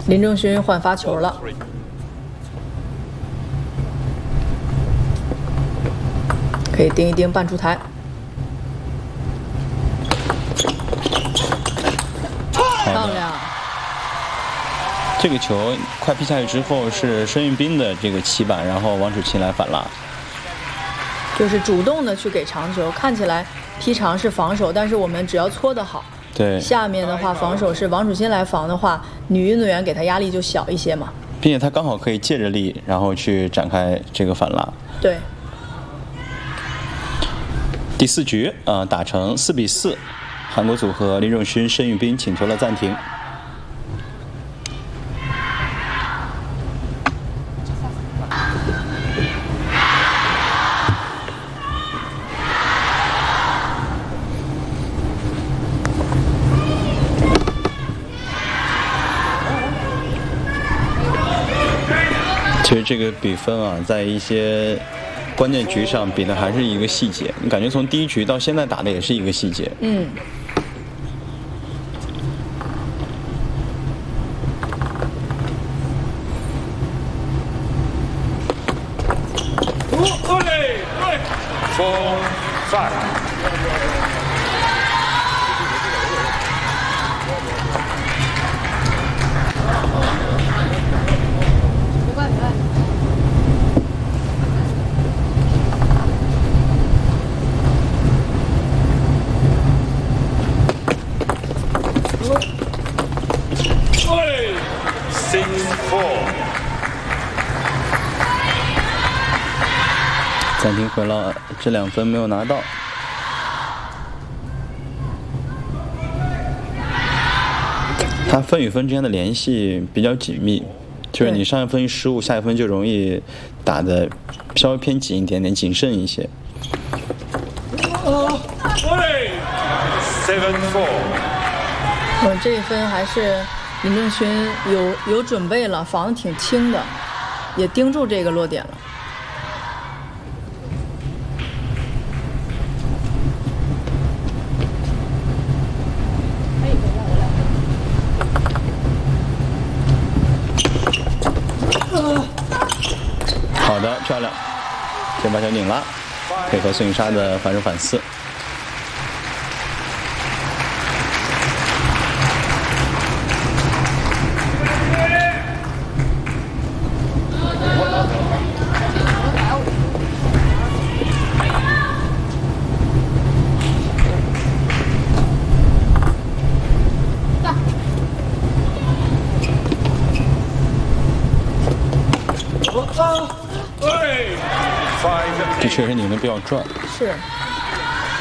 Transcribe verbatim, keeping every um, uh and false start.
林正勋换发球了。可以盯一盯半出台。漂亮。 这个球快劈下去之后是申运彬的这个起板，然后王楚钦来反拉。 就是主动的去给长球，看起来劈长是防守，但是我们只要搓得好。 对。 下面的话防守是王楚钦来防的话，女运动员给他压力就小一些嘛。 并且他刚好可以借着力，然后去展开这个反拉。 对。 第四局啊、呃，打成四比四，韩国组合林正勋、申运彬请求了暂停。其实这个比分啊，在一些关键局上比的还是一个细节。你感觉从第一局到现在打的也是一个细节。 嗯。 Four, five. 暂停回了，这两分没有拿到。他分与分之间的联系比较紧密，就是你上一分失误，下一分就容易打得稍微偏紧一点点，谨慎一些。 Seven four。 我这一分还是林正勋有有准备了，防得挺轻的，也盯住这个落点了。 好的，漂亮，先把球拧了，配合孙颖莎的反手反四。这确实拧的比较转。 是。